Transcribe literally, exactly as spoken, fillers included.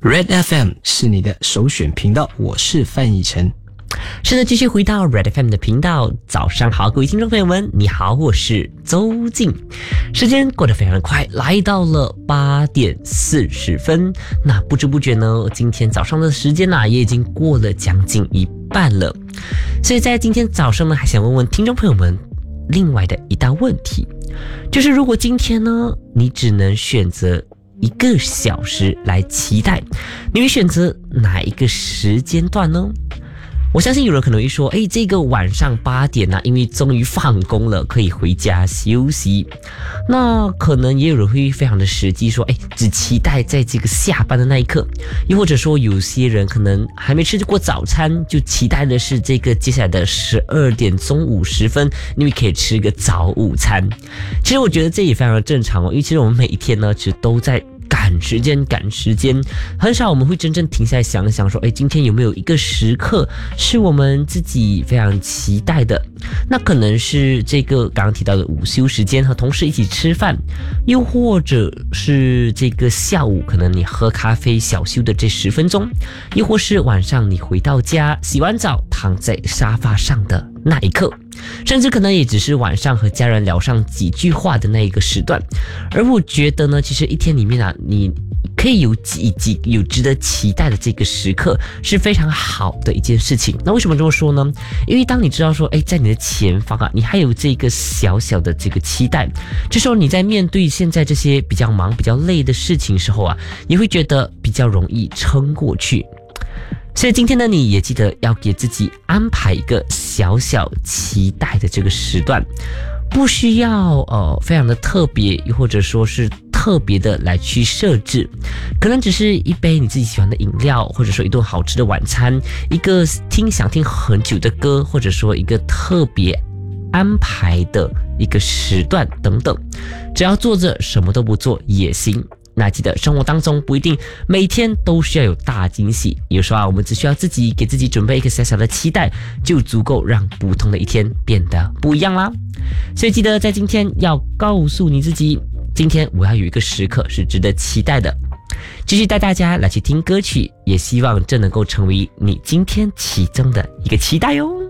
Red F M 是你的首选频道，我是范逸臣。 是的，继续回到 Red F M 的频道。早上好，各位听众朋友们，你好，我是周静。时间过得非常的快，来到了八点四十分。那不知不觉呢，今天早上的时间呢、啊，也已经过了将近一半了。所以在今天早上呢，还想问问听众朋友们另外的一道问题，就是如果今天呢，你只能选择一个小时来期待，你会选择哪一个时间段呢？我相信有人可能会说，诶，这个晚上八点啊，因为终于放工了，可以回家休息。那可能也有人会非常的实际说，诶，只期待在这个下班的那一刻。又或者说有些人可能还没吃过早餐，就期待的是这个接下来的十二点中午十分，因为可以吃个早午餐。其实我觉得这也非常的正常哦，因为其实我们每一天呢，其实都在赶时间赶时间，很少我们会真正停下来想想说，哎，今天有没有一个时刻是我们自己非常期待的？那可能是这个刚刚提到的午休时间，和同事一起吃饭，又或者是这个下午可能你喝咖啡小休的这十分钟，又或是晚上你回到家洗完澡躺在沙发上的那一刻，甚至可能也只是晚上和家人聊上几句话的那一个时段。而我觉得呢，其实一天里面啊，你可以有几几有值得期待的这个时刻，是非常好的一件事情。那为什么这么说呢？因为当你知道说，哎，在你的前方啊，你还有这个小小的这个期待，这时候你在面对现在这些比较忙、比较累的事情时候啊，你会觉得比较容易撑过去。所以今天呢，你也记得要给自己安排一个小小期待的这个时段，不需要呃非常的特别，又或者说是特别的来去设置，可能只是一杯你自己喜欢的饮料，或者说一顿好吃的晚餐，一个听想听很久的歌，或者说一个特别安排的一个时段等等，只要坐着什么都不做也行。那记得生活当中不一定每天都需要有大惊喜，有时候啊，我们只需要自己给自己准备一个小小的期待，就足够让普通的一天变得不一样啦。所以记得在今天要告诉你自己，今天我要有一个时刻是值得期待的。继续带大家来去听歌曲，也希望这能够成为你今天其中的一个期待哟。